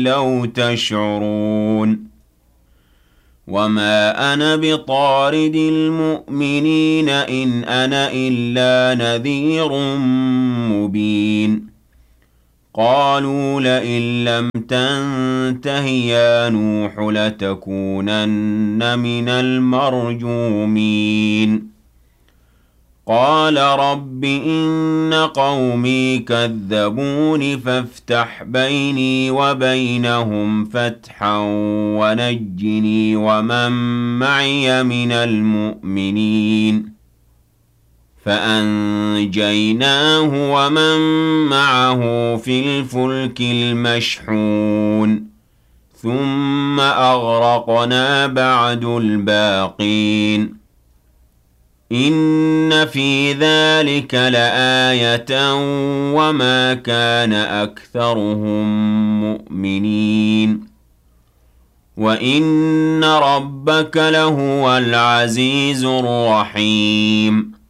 لَوْ تَشْعُرُونَ وَمَا أَنَا بِطَارِدِ الْمُؤْمِنِينَ إِنْ أَنَا إِلَّا نَذِيرٌ مُّبِينٌ قَالُوا لَئِن لَّمْ تَنتَهِ يَا نُوحُ لَتَكُونَنَّ مِنَ الْمَرْجُومِينَ قَالَ رَبِّ إِنَّ قَوْمِي كَذَّبُونِ فَافْتَحْ بَيْنِي وَبَيْنَهُمْ فَتْحًا وَنَجِّنِي وَمَن مَّعِيَ مِنَ الْمُؤْمِنِينَ فَأَنجَيْنَاهُ وَمَن مَّعَهُ فِي الْفُلْكِ الْمَشْحُونِ ثُمَّ أَغْرَقْنَا بَعْدُ الْبَاقِينَ إِنَّ فِي ذَلِكَ لَآيَةً وَمَا كَانَ أَكْثَرُهُم مُّؤْمِنِينَ وَإِنَّ رَبَّكَ لَهُوَ الْعَزِيزُ الرَّحِيمُ